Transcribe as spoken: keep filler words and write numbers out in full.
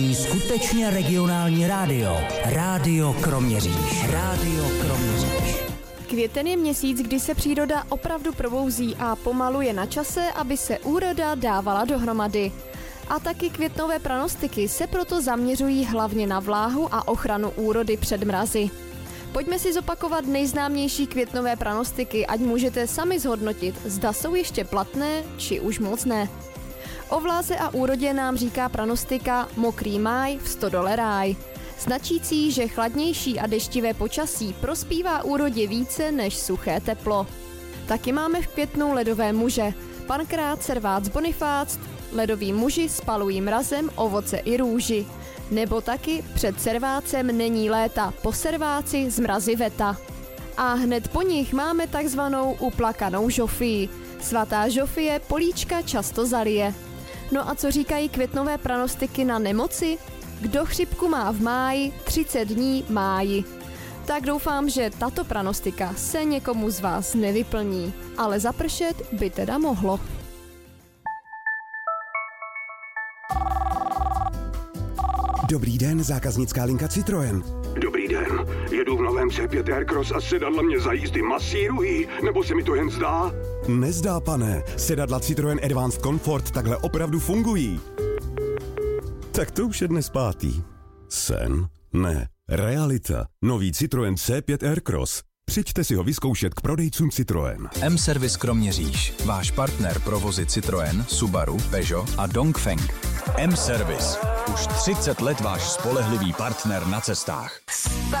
Skutečně regionální rádio. Rádio Kroměříž. Rádio Kroměříž. Květen je měsíc, kdy se příroda opravdu probouzí a pomalu je na čase, aby se úroda dávala dohromady. A taky květnové pranostiky se proto zaměřují hlavně na vláhu a ochranu úrody před mrazy. Pojďme si zopakovat nejznámější květnové pranostiky, ať můžete sami zhodnotit, zda jsou ještě platné, či už moc ne. O vláze a úrodě nám říká pranostika Mokrý máj, v stodole ráj, značící, že chladnější a deštivé počasí prospívá úrodě více než suché teplo. Taky máme v květnu ledové muže, Pankrát, Servác, Bonifác, ledoví muži spalují mrazem ovoce i růži. Nebo taky před servácem není léta, po serváci z mrazy veta. A hned po nich máme takzvanou uplakanou Žofii. Svatá Žofie políčka často zalije. No a co říkají květnové pranostiky na nemoci? Kdo chřipku má v máji, třicet dní máji. Tak doufám, že tato pranostika se někomu z vás nevyplní, ale zapršet by teda mohlo. Dobrý den, zákaznická linka Citroën. Dobrý den, jedu v novém C pět Aircross a sedadla mě za jízdy masírují, nebo se mi to jen zdá? Nezdá, pane, sedadla Citroën Advanced Comfort takhle opravdu fungují. Tak to už je dnes pátý. Sen? Ne, realita. Nový Citroën C pět Aircross. Přijďte si ho vyzkoušet k prodejcům Citroën. M-Service Kroměříž, váš partner pro vozy Citroën, Subaru, Peugeot a Dongfeng. M-Service, už třicet let váš spolehlivý partner na cestách.